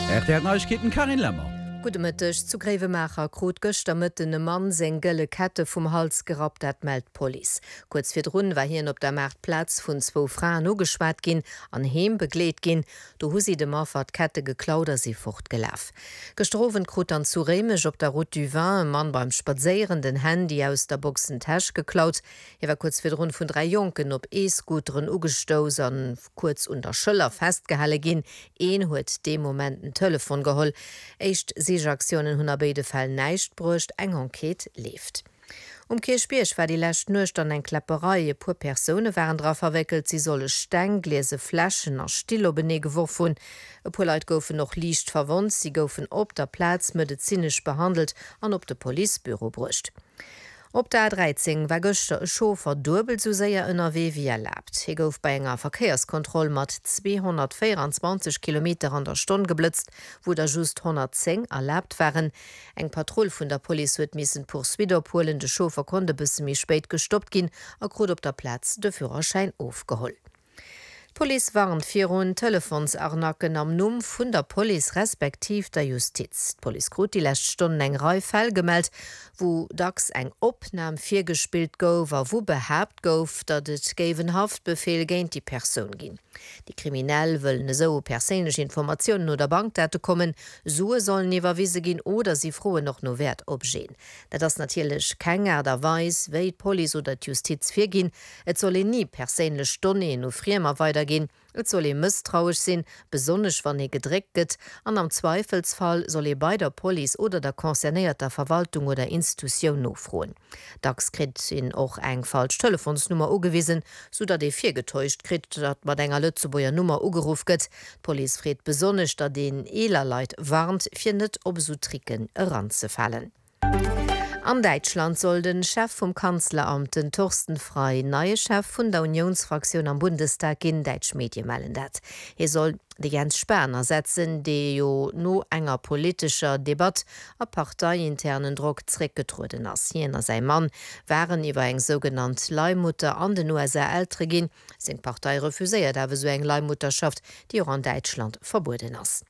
RTL Neuigkeiten Karin Lämmer. Gutemittech zu Gräwemacher krut gëchter mëtten e Mann seg gëlle Kette vum Hals gerat, dat meldt Police. Kurz fir runn war hien op der Marktplatz vun 2 Fraen ugeschwat ginn, an heem begleet ginn, do hu si de Maffer Kette geklauder si fortgelaf. Gestrowen krut an zu Remech op der Route du Vin, e Mann beim Spazeieren den Handy aus der Boxentasch geklaut. War kurz fir rund vun 3 Jonken op E-Scooteren ugestos an kurz unter Schëller festgehalle ginn. Een huet de Moment ein Telefon geholl. Echt Aktionen hunn beide Fall neicht brucht, eng Enquete left. Kirchbierch war die lächt nucht an eng Klepperei, pur Persone waren drauf verwickelt, sie solle Steng, Gläse, Flaschen a Stilo bene geworfen. E pu Leiit goufen noch liicht verwont, sie goufen op der Platz medizinisch behandelt an op de Polizeibüro brucht. Op der A13 war gëchter e Schofer dubel zu séier ënnerW wie erlaubt. He gouf bei enger Verkehrskontroll mat 224 km an der Stunde geblitzt, wo der just 110 erlaubt waren. Eng Patrouille vun der Police huet missen Poursuiderpolen de Schofer konnte bis mi spät gestoppt gin, a krut op der Platz de Führerschein aufgeholt. Police warnt fir hun Telefonsarnacken am Numm vun der Police respektiv der Justiz. Police krut die lächt Stunden eng Reifall gemeldt, wo dacks eng Opnam firgespielt gouf, wo behabt gouf, dat et géwen Haftbefehl géint die Person ginn. Die Kriminell wëllen so perélech Informationen oder Bankdate kommen, Sue sollen iwwerwiese ginn oder sie froe noch no Wert opgéen. Dat ass natilech kenger derweis, wéi Police oder Justiz fir ginn, et solle nie perélech Stonne no Friemer weitergehen. Et soll misstrauisch sinn, besonnech wann gedreckt gëtt, an am Zweifelsfall soll bei der Police oder der konzernierter Verwaltung oder Institution nofroen. Dacks krit in och eng falsch Telefonsnummer ugewiesen, so dat de fir getäuscht krit, dat mat enger Lützeburger Nummer ugeruf gëtt. Police friet besonnech, dat den Elerleit warnt, fir net op so Tricken ranzefallen. An Deutschland soll den Chef vom Kanzleramt, den Thorsten Frey, neue Chef von der Unionsfraktion am Bundestag in Deutsch Medien melden dat. Soll de Jens Spahn ersetzen, de jo no enger politischer Debatte a parteiinternen Druck zurückgetruden ass. Jener sei Mann waren iwwer eng sogenannt Leihmutter an den USA ältre gin, seg Partei refuséiert awer so eng Leihmutterschaft, die auch an Deutschland verboten ass.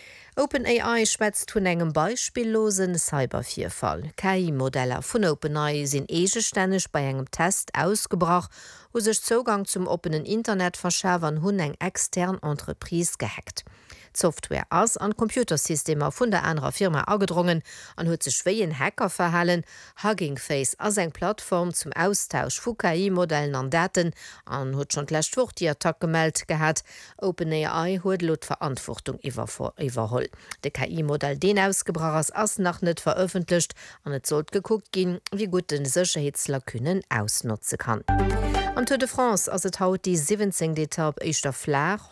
OpenAI schwätzt vun engem beispiellosen Cybervierfall. KI-Modeller vun OpenAI sinn egestännech bei engem Test ausgebracht, wo sech Zugang zum openen Internet verschärwen hunn eng extern Entreprise gehackt. Software ass an Computersystemer vun der anderer Firma agedrungen an huet ze schwéien Hacker verhalen, Hugging Face as eng Plattform zum Austausch vu KI-Modellen an Daten an huet schon lächtwoch die Attack gemeldt gehat. OpenAI huet lot Verantwortung iwwerholl. De KI-Modell den ausgebrach ass nach net veröffentlicht an et sollt geguckt gin, wie gut den Sicherheitslakunen ausnutzen kann. An Tour de France ass et haut die 17. Etappe Eichter Flach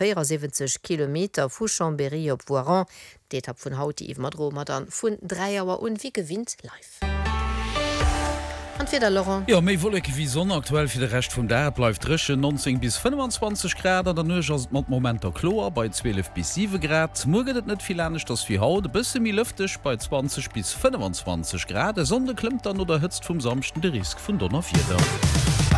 174 km vu Chambéry op Voiron. D'Etappe vun haut die Iwmadromer dann vun 3 Auer und wie gewinnt live. Ja, méi wolle wie sonne aktuell fir de recht vum der bleifft rëche 19 bis 25 Grad an der nøch mat Moment der Chlor bei 12 bis 7 Grad. Muget et net vielänech dats fir haut bisse mi lüftech bei 20 bis 25 Grad. Sonde klemmt dann oder hëtzt vum samchten de Risk vun Donner 4.